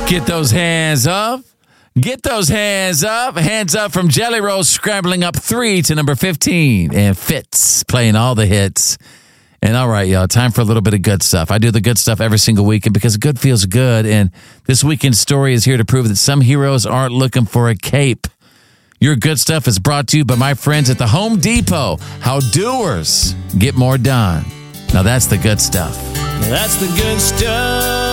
Get those hands up. Get those hands up. Hands up from Jelly Roll, scrambling up 3 to number 15. And Fitz playing all the hits. And all right, y'all, time for a little bit of good stuff. I do the good stuff every single weekend because good feels good. And this weekend's story is here to prove that some heroes aren't looking for a cape. Your good stuff is brought to you by my friends at the Home Depot. How doers get more done. Now that's the good stuff. That's the good stuff.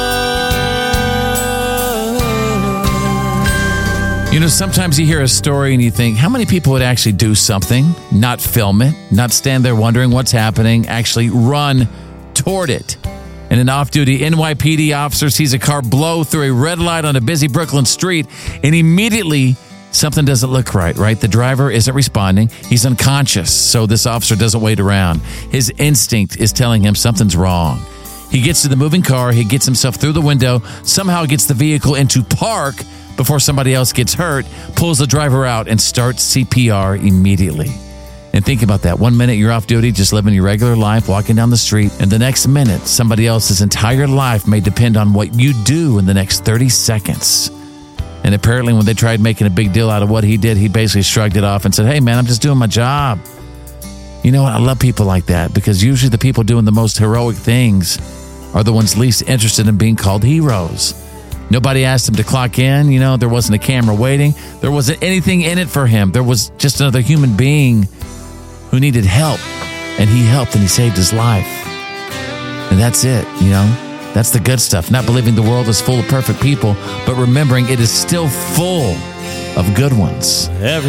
You know, sometimes you hear a story and you think, how many people would actually do something, not film it, not stand there wondering what's happening, actually run toward it? And an off-duty NYPD officer sees a car blow through a red light on a busy Brooklyn street, and immediately something doesn't look right? The driver isn't responding. He's unconscious, so this officer doesn't wait around. His instinct is telling him something's wrong. He gets to the moving car. He gets himself through the window, somehow gets the vehicle into park before somebody else gets hurt, pulls the driver out, and starts CPR immediately. And think about that. 1 minute you're off duty, just living your regular life, walking down the street, and the next minute, somebody else's entire life may depend on what you do in the next 30 seconds. And apparently when they tried making a big deal out of what he did, he basically shrugged it off and said, hey, man, I'm just doing my job. You know what? I love people like that because usually the people doing the most heroic things are the ones least interested in being called heroes. Nobody asked him to clock in. You know, there wasn't a camera waiting. There wasn't anything in it for him. There was just another human being who needed help. And he helped and he saved his life. And that's it, you know. That's the good stuff. Not believing the world is full of perfect people, but remembering it is still full of good ones.